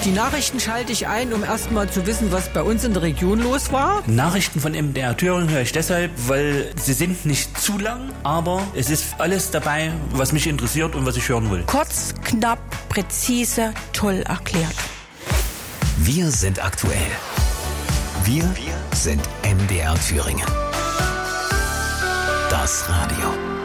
Die Nachrichten schalte ich ein, um erst mal zu wissen, was bei uns in der Region los war. Nachrichten von MDR Thüringen höre ich deshalb, weil sie sind nicht zu lang, aber es ist alles dabei, was mich interessiert und was ich hören will. Kurz, knapp, präzise, toll erklärt. Wir sind aktuell. Wir sind MDR Thüringen. Das Radio.